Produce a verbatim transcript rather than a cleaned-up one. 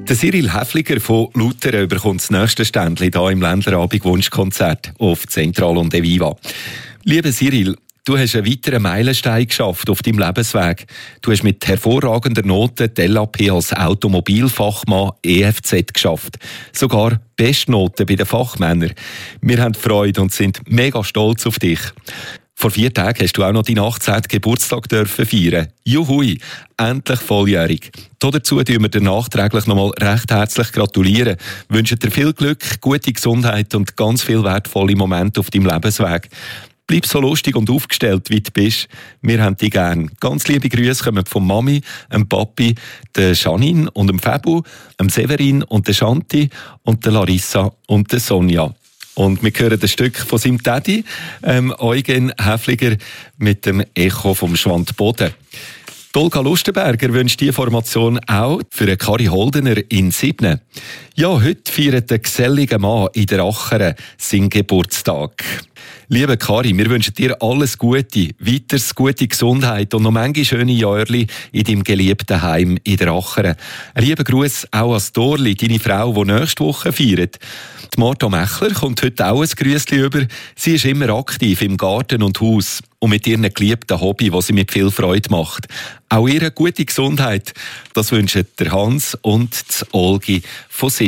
Der Cyril Häfliger von Luther bekommt das nächste Ständchen hier im Ländlerabend Wunschkonzert auf Zentral und Eviva. Lieber Cyril, du hast einen weiteren Meilenstein geschafft auf deinem Lebensweg. Du hast mit hervorragender Note die L A P als Automobilfachmann E F Z geschafft. Sogar Bestnoten bei den Fachmännern. Wir haben Freude und sind mega stolz auf dich. Vor vier Tagen hast du auch noch deinen achtzehnten Geburtstag dürfen feiern. Juhui, endlich volljährig. Dazu tun wir dir nachträglich nochmal recht herzlich gratulieren. Wünschen dir viel Glück, gute Gesundheit und ganz viele wertvolle Momente auf deinem Lebensweg. Bleib so lustig und aufgestellt, wie du bist. Wir haben dich gern. Ganz liebe Grüße kommen von Mami, dem Papi, der Janine und dem Fabu, dem Severin und der Shanti und der Larissa und der Sonja. Und wir hören ein Stück von seinem Daddy, ähm, Eugen Häfliger, mit dem Echo vom Schwandboden. Olga Lustenberger wünscht diese Formation auch für Kari Holdener in Sibne. Ja, heute feiert der gesellige Mann in der Acheren seinen Geburtstag. Liebe Kari, wir wünschen dir alles Gute, weiters gute Gesundheit und noch manche schöne Jährli in deinem geliebten Heim in der Acheren. Ein lieber Gruß auch an Dorli, deine Frau, die nächste Woche feiert. Die Martha Mechler kommt heute auch ein Grüßli über. Sie ist immer aktiv im Garten und Haus und mit ihrem geliebten Hobby, das sie mit viel Freude macht. Auch ihr gute Gesundheit, das wünschen der Hans und die Olgi von Sibne.